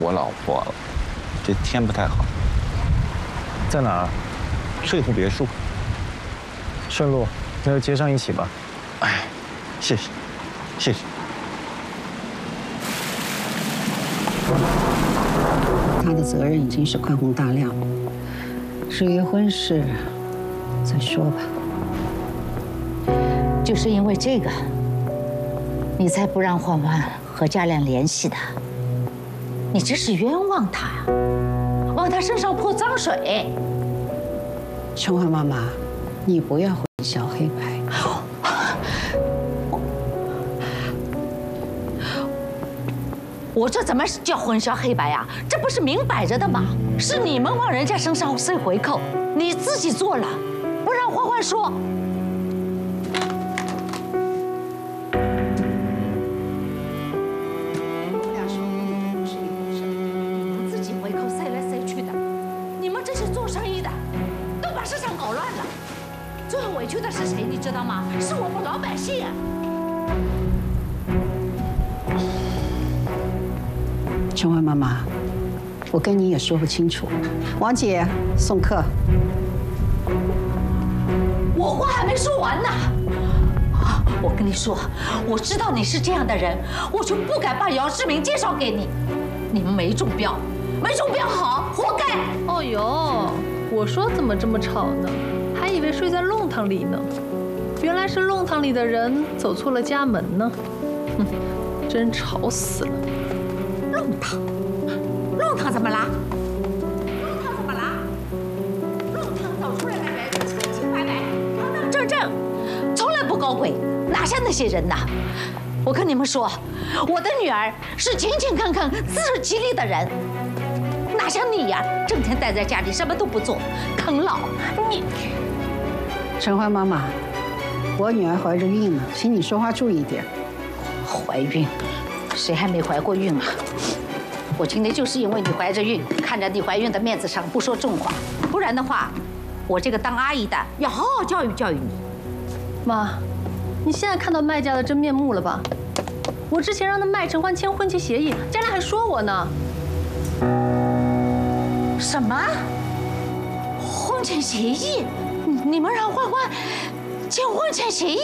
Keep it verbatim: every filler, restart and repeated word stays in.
我老婆了，这天不太好。 在哪儿？ 翠湖别墅。 顺路，那就接上一起吧。 哎，谢谢，谢谢。 他的责任已经是宽宏大量，至于婚事，再说吧。 就是因为这个，你才不让欢欢和嘉亮联系的。你这是冤枉他呀，往他身上泼脏水。 春花妈妈，你不要混淆黑白。 我这怎么叫混淆黑白呀？这不是明摆着的吗？是你们往人家身上塞回扣，你自己做了，不让欢欢说。 我俩说的不是一回事。 你们自己回扣塞来塞去的，你们这些做生意的，都把市场搞乱了。最后委屈的是谁？你知道吗？是我们老百姓。 春花妈妈，我跟你也说不清楚。王姐，送客。 我话还没说完呢。我跟你说，我知道你是这样的人，我就不敢把姚志明介绍给你。你们没中标，没中标好，活该。 哦呦，我说怎么这么吵呢？还以为睡在弄堂里呢，原来是弄堂里的人走错了家门呢。哼，真吵死了。 弄堂，弄堂怎么啦？弄堂怎么啦？弄堂走出来的人清清白白、堂堂正正，从来不搞鬼，哪像那些人呐？我跟你们说，我的女儿是勤勤恳恳、自食其力的人，哪像你呀，整天待在家里什么都不做，啃老。你， 春花妈妈，我女儿怀着孕呢，请你说话注意一点。 怀孕？谁还没怀过孕啊？我今天就是因为你怀着孕，看着你怀孕的面子上不说重话，不然的话，我这个当阿姨的要好好教育教育你。 妈，你现在看到卖家的真面目了吧？我之前让他卖陈欢签婚期协议，嘉亮还说我呢。 什么？婚前协议？你们让欢欢签婚前协议？